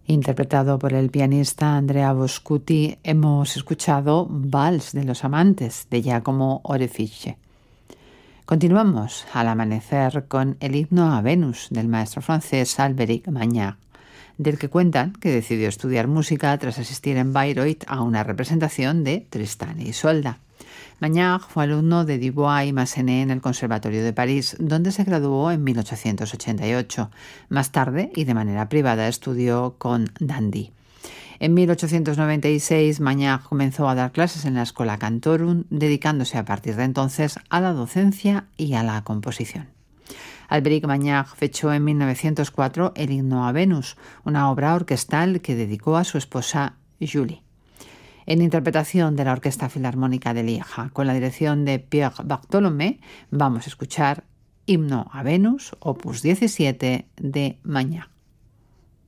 Interpretado por el pianista Andrea Boscuti, hemos escuchado Vals de los Amantes de Giacomo Orefice. Continuamos al amanecer con el himno a Venus del maestro francés Albéric Magnard, del que cuentan que decidió estudiar música tras asistir en Bayreuth a una representación de Tristán y Isolda. Magnard fue alumno de Dubois y Massenet en el Conservatorio de París, donde se graduó en 1888. Más tarde, y de manera privada, estudió con Dandy. En 1896, Magnard comenzó a dar clases en la Schola Cantorum, dedicándose a partir de entonces a la docencia y a la composición. Albéric Magnard fechó en 1904 el himno a Venus, una obra orquestal que dedicó a su esposa Julie. En interpretación de la Orquesta Filarmónica de Lieja, con la dirección de Pierre Bartholomé, vamos a escuchar Himno a Venus, opus 17 de Magnard.